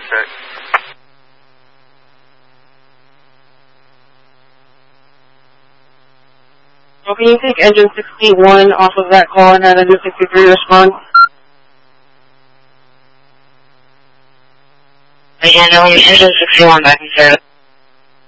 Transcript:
check. Well, can you take engine 61 off of that call and have engine 63 respond? Engine 61 back in service.